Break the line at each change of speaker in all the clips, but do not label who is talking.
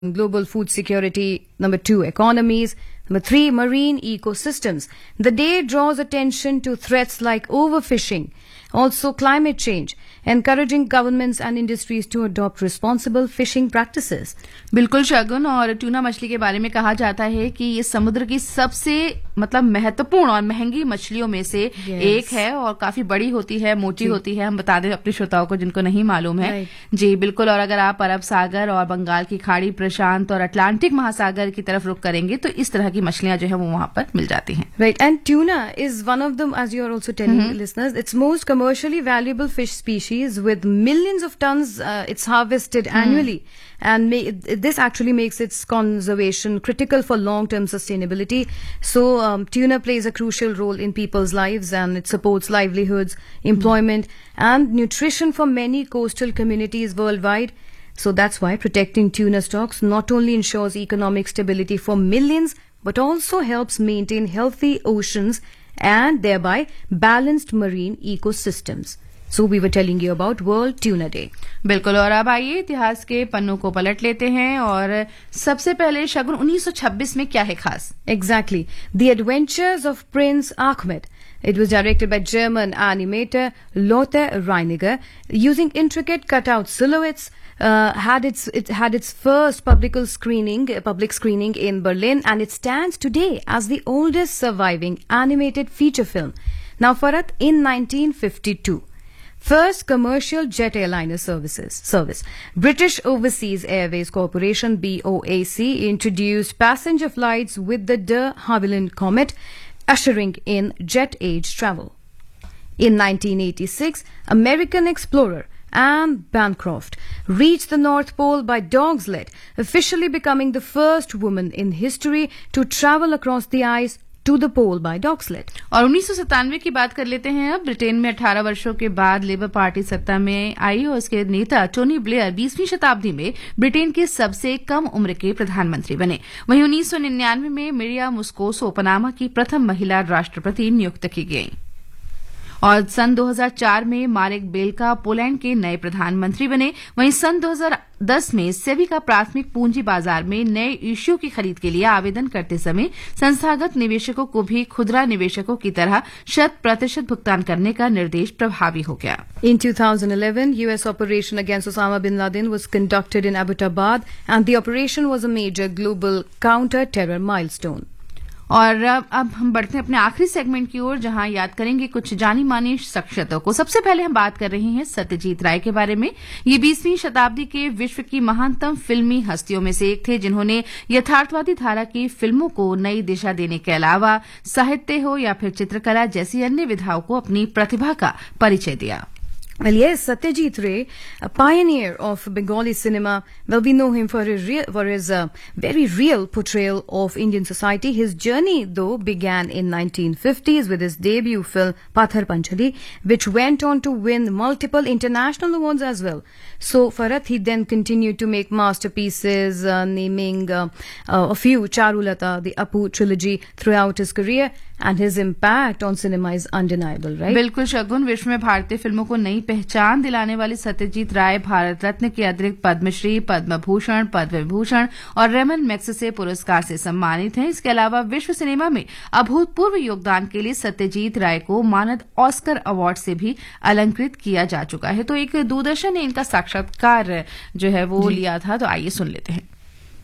global food security. Number 2, economies. Number 3, marine ecosystems. The day draws attention to threats like overfishing, also climate change, encouraging governments and industries to adopt responsible fishing practices.
बिल्कुल शगुन, और tuna मछली के बारे में कहा जाता है कि ये समुद्र की सबसे महत्वपूर्ण और महंगी मछलियों में से एक है और काफी बड़ी होती है, मोटी होती है। हम बता दें अपने श्रोताओं को जिनको नहीं मालूम है। जी बिल्कुल। और अगर आप अरब सागर और बंगाल की खाड़ी, प्रशांत और अटलांटिक महासागर की तरफ रुख करेंगे तो इस तरह की मछलियां जो है वो वहां पर मिल जाती हैं।
Right, and tuna is one of them, as you are also telling listeners, it's most commercially valuable fish species with millions of tons it's harvested annually, and this actually makes its conservation critical for long-term sustainability. So tuna plays a crucial role in people's lives, and it supports livelihoods, employment, and nutrition for many coastal communities worldwide. So that's why protecting tuna stocks not only ensures economic stability for millions, but also helps maintain healthy oceans and thereby balanced marine ecosystems. So we were telling you about World Tuna Day.
बिल्कुल। और अब आइए इतिहास के पन्नों को पलट लेते हैं, और सबसे पहले शगुन 1926 में क्या है खास?
Exactly. The Adventures of Prince Ahmed. It was directed by German animator Lothar Reiniger, using intricate cutout silhouettes. It had its first public screening in Berlin, and it stands today as the oldest surviving animated feature film. Now, Farhat, in 1952, first commercial jet airliner service, British Overseas Airways Corporation (BOAC) introduced passenger flights with the de Havilland Comet, ushering in jet age travel. In 1986, American explorer Anne Bancroft reached the North Pole by dog's sled, officially becoming the first woman in history to travel across the ice to the pole by dog sled.
और 1997 की बात कर लेते हैं। अब Britain में 18 वर्षों के बाद लेबर पार्टी सत्ता में आई और उसके नेता टोनी ब्लेयर 20वीं शताब्दी में ब्रिटेन के सबसे कम उम्र के प्रधानमंत्री बने। वहीं 1999 में मिरिया मुस्कोसो पनामा की प्रथम महिला राष्ट्रपति नियुक्त की गई। और सन 2004 में मारेक बेल्का पोलैंड के नए प्रधानमंत्री बने। वहीं सन 2010 में सेबी का प्राथमिक पूंजी बाजार में नए इश्यू की खरीद के लिए आवेदन करते समय संस्थागत निवेशकों को भी खुदरा निवेशकों की तरह 100% भुगतान करने का निर्देश प्रभावी हो गया।
In 2011, U.S. operation against Osama bin Laden was conducted in Abbottabad, and the operation was a major global counter-terror milestone.
और अब हम बढ़ते हैं अपने आखिरी सेगमेंट की ओर, जहां याद करेंगे कुछ जानी मानी शख्सियतों को। सबसे पहले हम बात कर रहे हैं सत्यजीत राय के बारे में। ये 20वीं शताब्दी के विश्व की महानतम फिल्मी हस्तियों में से एक थे, जिन्होंने यथार्थवादी धारा की फिल्मों को नई दिशा देने के अलावा साहित्य हो या फिर चित्रकला जैसी अन्य विधाओं को अपनी प्रतिभा का परिचय दिया।
Well, yes, Satyajit Ray, a pioneer of Bengali cinema. Well, we know him for his very real portrayal of Indian society. His journey, though, began in 1950s with his debut film Pathar Panchali, which went on to win multiple international awards as well. So, Farhat, he then continued to make masterpieces, naming a few, Charulata, the Apu trilogy, throughout his career. And his impact on cinema is undeniable, right?
बिल्कुल शगुन। विश्व में भारतीय फिल्मों को नई पहचान दिलाने वाले सत्यजीत राय भारत रत्न के अतिरिक्त पद्मश्री, पद्म भूषण, पद्म विभूषण और रेमन मैग्सेसे पुरस्कार से सम्मानित हैं। इसके अलावा विश्व सिनेमा में अभूतपूर्व योगदान के लिए सत्यजीत राय को मानद ऑस्कर अवार्ड से भी अलंकृत किया जा चुका है। तो एक दूरदर्शन ने इनका साक्षात्कार जो है वो लिया था, तो आइए सुन लेते हैं।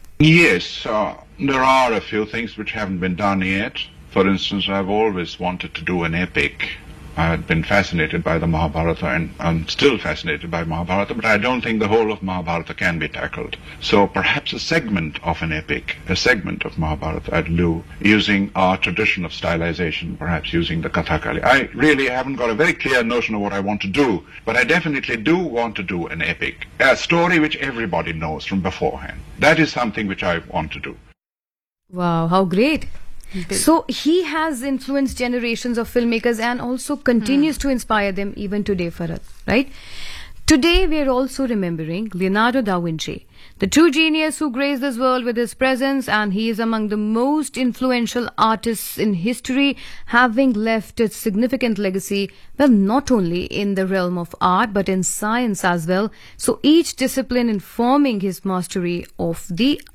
Yes, there are a few things which haven't been done yet. For instance, I've always wanted to do an epic. I had been fascinated by the Mahabharata, and I'm still fascinated by Mahabharata, but I don't think the whole of Mahabharata can be tackled. So perhaps a segment of an epic, a segment of Mahabharata I'd do using our tradition of stylization, perhaps using the Kathakali. I really haven't got a very clear notion of what I want to do, but I definitely do want to do an epic, a story which everybody knows from beforehand. That is something which I want to do.
Wow, how great. So he has influenced generations of filmmakers and also continues to inspire them even today, Farhat, right? Today we are also remembering Leonardo da Vinci, The true genius who graced this world with his presence, and he is among the most influential artists in history, having left a significant legacy, well, not only in the realm of art, but in science as well. So each discipline informing his mastery of the